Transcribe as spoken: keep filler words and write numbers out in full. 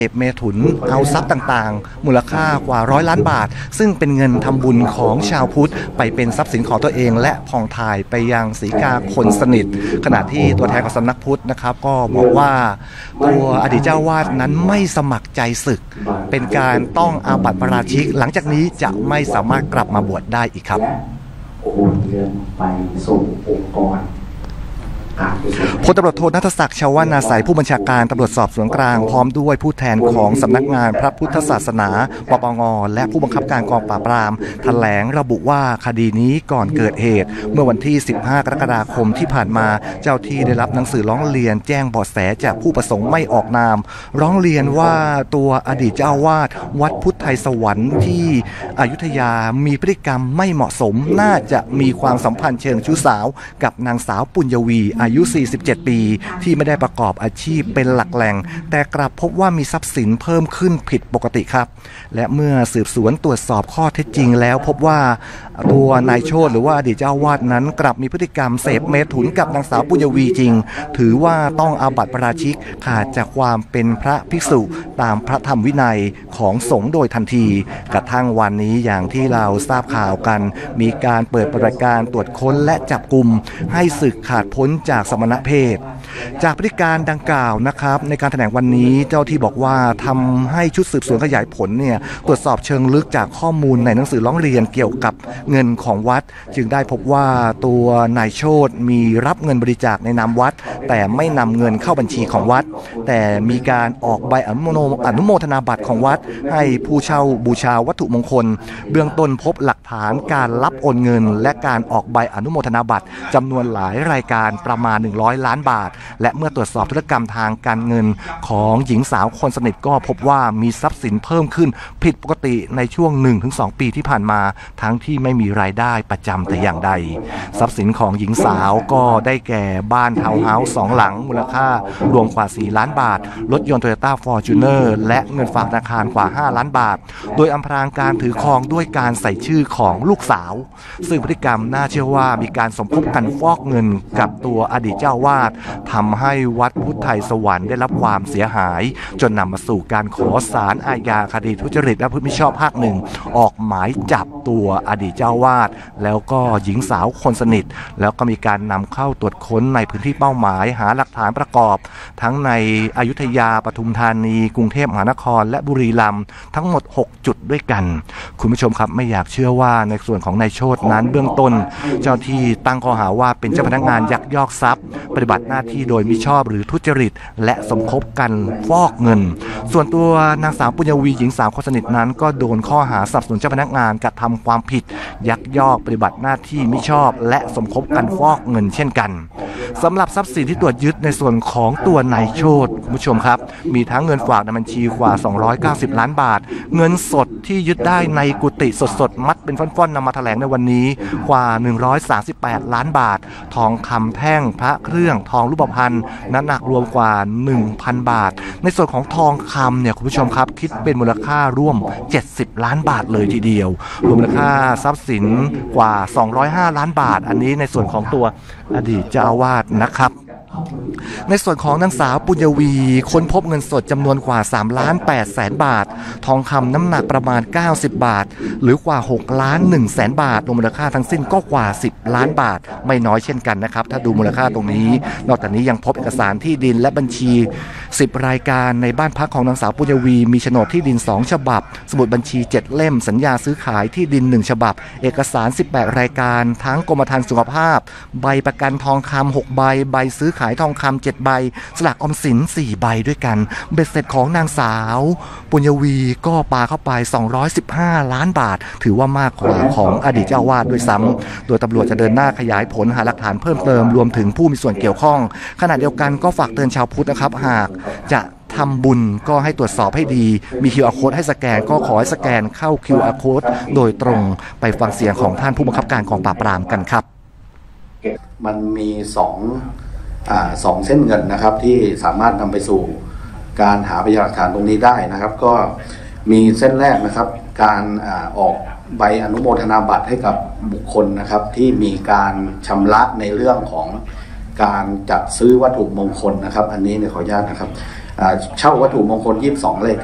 เมถุนเอาทรัพย์ต่างๆมูลค่ากว่าร้อยล้านบาทซึ่งเป็นเงินทำบุญของชาวพุทธไปเป็นทรัพย์สินของตัวเองและผ่องถ่ายไปยังศรีกาคนสนิทขณะที่ตัวแทนของสำนักพุทธนะครับก็บอกว่าตัวอดีตเจ้าวาดนั้นไม่สมัครใจศึกเป็นการต้องอาบัติปาราชิกหลังจากนี้จะไม่สามารถกลับมาบวชได้อีกครับโอนเงินไปส่งองค์กรพลตำรวจโทณัฐศักดิ์ ชวนาสัยผู้บัญชาการตำรวจสอบสวนกลางพร้อมด้วยผู้แทนของสำนักงานพระพุทธศาสนาปปงและผู้บังคับการกองปราบปรามแถลงระบุว่าคดีนี้ก่อนเกิดเหตุเมื่อวันที่สิบห้ากรกฎาคมที่ผ่านมาเจ้าที่ได้รับหนังสือร้องเรียนแจ้งเบาะแสจากผู้ประสงค์ไม่ออกนามร้องเรียนว่าตัวอดีตเจ้าวาดวัดพุทธไทยสวรรค์ที่อยุธยามีพฤติกรรมไม่เหมาะสมน่าจะมีความสัมพันธ์เชิงชู้สาวกับนางสาวปุญญวีอายุสี่สิบเจ็ดปีที่ไม่ได้ประกอบอาชีพเป็นหลักแหล่งแต่กลับพบว่ามีทรัพย์สินเพิ่มขึ้นผิดปกติครับและเมื่อสืบสวนตรวจสอบข้อเท็จจริงแล้วพบว่าตัวนายโชติหรือว่าอดีตเจ้าวาดนั้นกลับมีพฤติกรรมเสพเมถุนกับนางสาวปุญญวีจริงถือว่าต้องอาบัติปาราชิกขาดจากความเป็นพระภิกษุตามพระธรรมวินัยของสงฆ์โดยทันทีกระทั่งวันนี้อย่างที่เราทราบข่าวกันมีการเปิดปฏิบัติการตรวจค้นและจับกุมให้ศึกขาดพ้นจากสมณเพศจากพฤติการดังกล่าวนะครับในการแถลงวันนี้เจ้าที่บอกว่าทำให้ชุดสืบสวนขยายผลเนี่ยตรวจสอบเชิงลึกจากข้อมูลในหนังสือร้องเรียนเกี่ยวกับเงินของวัดจึงได้พบว่าตัวนายโชติมีรับเงินบริจาคในนามวัดแต่ไม่นำเงินเข้าบัญชีของวัดแต่มีการออกใบอนุโมทนาบัตรของวัดให้ผู้เช่าบูชาวัตถุมงคลเบื้องต้นพบหลักฐานการรับโอนเงินและการออกใบอนุโมทนาบัตรจำนวนหลายรายการประมาณหนึ่งร้อยล้านบาทและเมื่อตรวจสอบธุรกรรมทางการเงินของหญิงสาวคนสนิทก็พบว่ามีทรัพย์สินเพิ่มขึ้นผิดปกติในช่วง หนึ่งถึงสอง ปีที่ผ่านมาทั้งที่ไม่มีรายได้ประจำแต่อย่างใดทรัพย์สินของหญิงสาวก็ได้แก่บ้านทาวน์เฮาส์สองหลังมูลค่ารวมกว่าสี่ล้านบาทรถยนต์ Toyota Fortuner และเงินฝากธนาคารกว่าห้าล้านบาทโดยอำพรางการถือครองด้วยการใส่ชื่อของลูกสาวซึ่งพฤติกรรมน่าเชื่อว่ามีการสมคบกันฟอกเงินกับตัวอดีตเจ้าวาดทำให้วัดพุทธไทยสวรรค์ได้รับความเสียหายจนนำมาสู่การขอศาลอาญาคดีทุจริตและประพฤติมิชอบภาคหนึ่งออกหมายจับตัวอดีตเจ้าวาดแล้วก็หญิงสาวคนสนิทแล้วก็มีการนำเข้าตรวจค้นในพื้นที่เป้าหมายหาหลักฐานประกอบทั้งในอยุธยาปทุมธานีกรุงเทพมหานครและบุรีรัมย์ทั้งหมดหกจุดด้วยกันคุณผู้ชมครับไม่อยากเชื่อว่าในส่วนของนายโชตินั้นเบื้องต้นเจ้าที่ตั้งข้อหาว่าเป็นเจ้าพนักงานยักยอกทรัพย์ปฏิบัติหน้าที่โดยมิชอบหรือทุจริตและสมคบกันฟอกเงินส่วนตัวนางสาวปุญญวีหญิงสาวคนสนิทนั้นก็โดนข้อหาสนับสนุนเจ้าพนักงานกระทำความผิดยักยอกปฏิบัติหน้าที่มิชอบและสมคบกันฟอกเงินเช่นกันสำหรับทรัพย์สินที่ตรวจยึดในส่วนของตัวนายโชติคุณผู้ชมครับมีทั้งเงินฝากในบัญชีกว่าสองร้อยเก้าสิบล้านบาทเงินสดที่ยึดได้ในกุฏิสดๆมัดเป็นฟ่อนๆนำมาแถลงในวันนี้กว่าหนึ่งร้อยสามสิบแปดล้านบาททองคำแท่งพระเครื่องทองรูปพรรณน้ำหนักรวมกว่า หนึ่งพัน บาทในส่วนของทองคำเนี่ยคุณผู้ชมครับคิดเป็นมูลค่าร่วมเจ็ดสิบล้านบาทเลยทีเดียวรวมมูลค่าทรัพย์สินกว่าสองร้อยห้าล้านบาทอันนี้ในส่วนของตัวอดีตเจ้าอาวาสนะครับในส่วนของนางสาวปุญญวีค้นพบเงินสดจำนวนกว่าสามล้านแปดแสนบาททองคำน้ำหนักประมาณเก้าสิบบาทหรือกว่าหกล้านหนึ่งแสนบาทรวมมูลค่าทั้งสิ้นก็กว่าสิบล้านบาทไม่น้อยเช่นกันนะครับถ้าดูมูลค่าตรงนี้นอกจากนี้ยังพบเอกสารที่ดินและบัญชีสิบรายการในบ้านพักของนางสาวปุญญวีมีโฉนดที่ดินสองฉบับสมุดบัญชีเจ็ดเล่มสัญญาซื้อขายที่ดินหนึ่งฉบับเอกสารสิบแปดรายการทั้งกรมธรรม์สุขภาพใบประกันทองคำหกใบใบซื้อขายทองคำเจ็ดใบสลากออมสินสี่ใบด้วยกันเบ็ดเสร็จของนางสาวปุญญวีก็ปาเข้าไปสองร้อยสิบห้าล้านบาทถือว่ามากกว่าของอดีตเจ้าอาวาสด้วยซ้ำโดยตำรวจจะเดินหน้าขยายผลหาหลักฐานเพิ่มเติมรวมถึงผู้มีส่วนเกี่ยวข้องขณะเดียวกันก็ฝากเตือนชาวพุทธนะครับหากจะทำบุญก็ให้ตรวจสอบให้ดีมี คิว อาร์ Code ให้สแกนก็ขอให้สแกนเข้า คิว อาร์ Code โดยตรงไปฟังเสียงของท่านผู้บังคับการกองปราบปรามกันครับมันมีสองอ่าสองเส้นเงินนะครับที่สามารถนำไปสู่การหาพยานหลักฐานตรงนี้ได้นะครับก็มีเส้นแรกนะครับการอ่าออกใบอนุโมทนาบัตรให้กับบุคคลนะครับที่มีการชำระในเรื่องของการจัดซื้อวัตถุมงคลนะครับอันนี้เนี่ยขออนุญาตนะครับอ่าเช่าวัตถุมงคลยี่สิบสองเลข